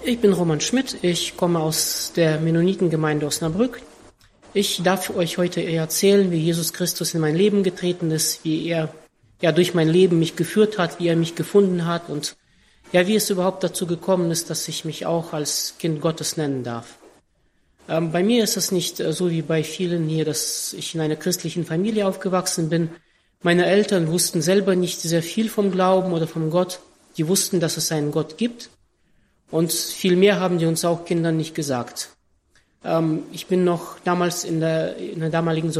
Ich bin Roman Schmidt, ich komme aus der Mennonitengemeinde Osnabrück. Ich darf euch heute erzählen, wie Jesus Christus in mein Leben getreten ist, wie er durch mein Leben mich geführt hat, wie er mich gefunden hat und wie es überhaupt dazu gekommen ist, dass ich mich auch als Kind Gottes nennen darf. Bei mir ist es nicht so wie bei vielen hier, dass ich in einer christlichen Familie aufgewachsen bin. Meine Eltern wussten selber nicht sehr viel vom Glauben oder vom Gott. Die wussten, dass es einen Gott gibt. Und viel mehr haben die uns auch Kindern nicht gesagt. Ich bin noch damals in der damaligen